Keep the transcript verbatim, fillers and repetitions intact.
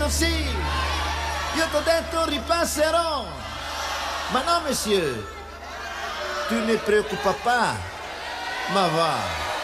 sì, io t'ho detto ripasserò. Ma no, monsieur, tu ne preoccupa pas, ma va.